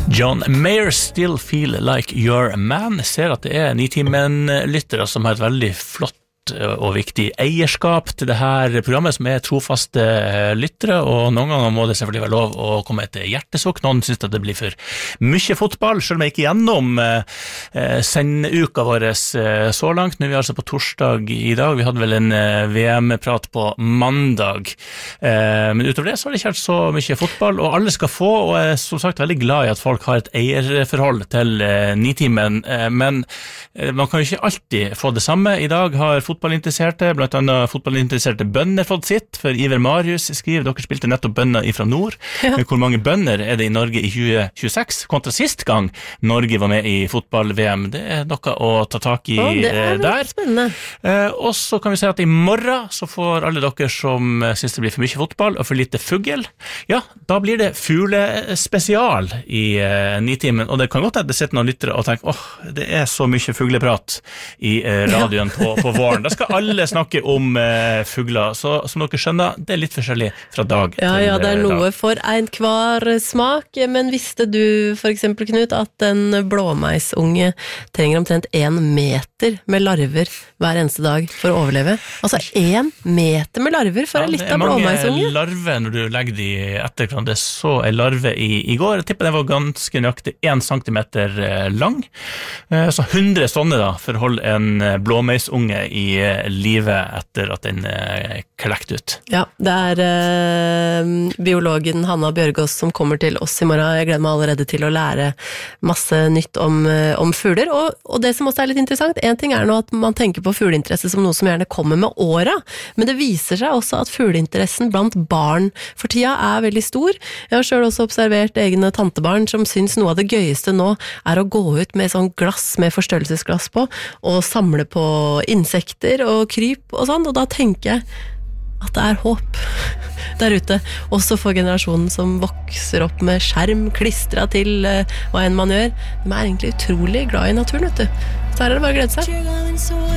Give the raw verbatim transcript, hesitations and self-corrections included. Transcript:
John Mayer, Still Feel Like Your Man. Ser at det er Nitimen-lyttere som har et veldig flott og viktig eierskap til det her programmet, som er trofaste lyttere, og noen ganger må det selvfølgelig være lov å komme et hjertesukk. Noen synes at det blir for mye fotball, selv om jeg ikke gjennom eh, senduka vår eh, så langt. Nå er vi altså på torsdag i dag. Vi hadde vel en eh, V M-prat på mandag. Eh, men utover det så har det ikke vært så mye fotball, og alle skal få, og jeg er som sagt veldig glad i at folk har et eierforhold til eh, Nitimen, eh, men eh, man kan jo ikke alltid få det samme. I dag har fotball fotballinteresserte, blant annet fotballinteresserte bønder fått sitt, for Iver Marius skriver, dere spilte nettopp bønder ifra nord, ja. Men hvor mange bønder er det i Norge i tjue tjueseks, kontra sist gang Norge var med i fotball-V M? Det er noe å ta tak i oh, det er der. Spennende. Eh, og så kan vi si at i morgen så får alle dere som synes det blir for mye fotball og for lite fugl, ja, da blir det fuglespesial i eh, Nitimen, og det kan godt at det sitter noen lyttere og tenker, åh, oh, det er så mye fugleprat i eh, radioen ja. på, på våren. Da skal alle snakke om eh, fugler, så som dere skjønner, det er litt forskjellig fra dag ja, til ja, det er noe dag. For en kvar smak, men visste du for eksempel, Knut, at en blåmeisunge trenger omtrent en meter med larver hver eneste dag for å overleve? Altså en meter med larver for ja, en liten blåmeisunge? Det er mange larver når du legger de etter hverandre. Det så en larve i, i går. Jeg tipper den var ganske nøyaktig en centimeter lang. Så hundre sånne da, for å holde en blåmeisunge i livet etter at den eh, klekt ut. Ja, det er eh, biologen Hanna Bjørgås som kommer til oss i morgen. Jeg gleder meg allerede til å lære masse nytt om, eh, om fugler. Og, og det som også er litt interessant, en ting er nå at man tenker på fugleinteresse som noe som gjerne kommer med åra, men det viser seg også at fugleinteressen blant barn for tida er veldig stor. Jeg har selv også observert egne tantebarn som syns noe av det gøyeste nå er å gå ut med sånn glass med forstørrelsesglass på og samle på insekter og kryp og sånn, og da tenker jeg at det er håp der ute, også for generasjonen som vokser opp med skjerm klistret til uh, hva enn man gjør. De er egentlig utrolig glad i naturen, vet du. Så her er det bare å glede seg.